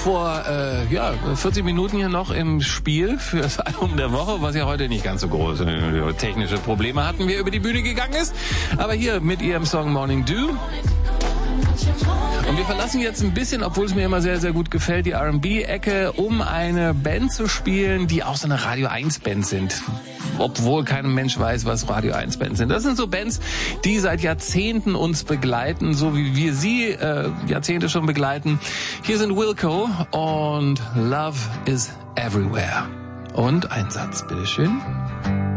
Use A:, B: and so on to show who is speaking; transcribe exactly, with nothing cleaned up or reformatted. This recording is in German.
A: vor äh, ja, vierzig Minuten hier noch im Spiel für das Album der Woche, was ja heute nicht ganz so große äh, technische Probleme hatten, wie er über die Bühne gegangen ist. Aber hier mit ihrem Song Morning Dew. Und wir verlassen jetzt ein bisschen, obwohl es mir immer sehr, sehr gut gefällt, die R and B-Ecke, um eine Band zu spielen, die auch so eine Radio eins Band sind. Obwohl kein Mensch weiß, was Radio eins Bands sind. Das sind so Bands, die seit Jahrzehnten uns begleiten, so wie wir sie äh, Jahrzehnte schon begleiten. Hier sind Wilco und Love is Everywhere. Und ein Satz, bitteschön.